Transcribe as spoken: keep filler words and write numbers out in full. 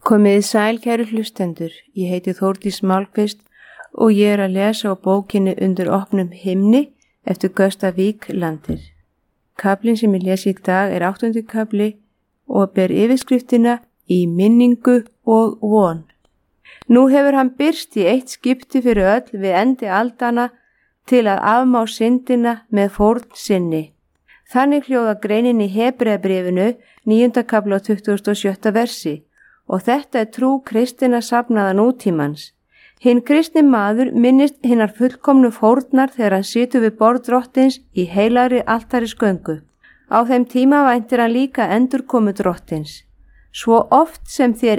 Komiði sæl kæru hlustendur, ég heiti Þórdís Málkvist og ég er að lesa á bókinni Undir opnum himni eftir Gösta Víklandir. Kaflinn sem ég lesi í dag er áttundi kafli og ber yfirskriftina Í minningu og von. Nú hefur hann birst í eitt skipti fyrir öll við endi aldana til að afmá syndina með fórn sinni. Þannig hljóða greinin í Hebreabréfinu níunda kafla og tuttugasta og sjötta versi. Og þetta er trú kristinna safnaða nútímans. Hinn kristni maður minnist hinnar fullkomnu fórnar þegar hann situr við borð drottins í heilagri altarisgöngu. Á þeim tíma væntir hann líka endurkomu drottins. Svo oft sem þér